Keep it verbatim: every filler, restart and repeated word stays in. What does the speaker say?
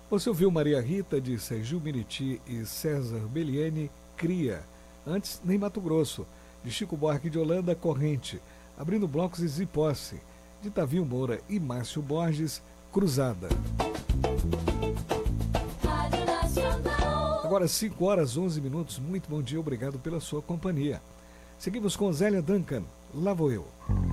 Você ouviu Maria Rita de Sergio Meriti e César Beliene, Cria. Antes, nem Mato Grosso, de Chico Buarque de Holanda, Corrente. Abrindo blocos, Zizi Posse, de Tavinho Moura e Márcio Borges, Cruzada. Agora cinco horas e onze minutos, muito bom dia, obrigado pela sua companhia. Seguimos com Zélia Duncan, Lá Vou Eu.